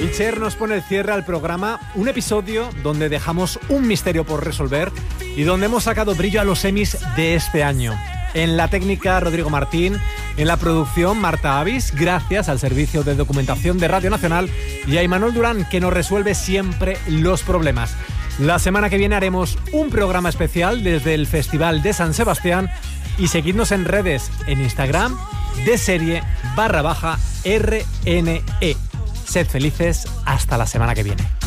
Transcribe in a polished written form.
Cher nos pone el cierre al programa, un episodio donde dejamos un misterio por resolver y donde hemos sacado brillo a los Emmys de este año. En la técnica, Rodrigo Martín, en la producción, Marta Avis, gracias al servicio de documentación de Radio Nacional y a Imanol Durán, que nos resuelve siempre los problemas. La semana que viene haremos un programa especial desde el Festival de San Sebastián y seguidnos en redes, en Instagram, @deserie_RNE. Sed felices, hasta la semana que viene.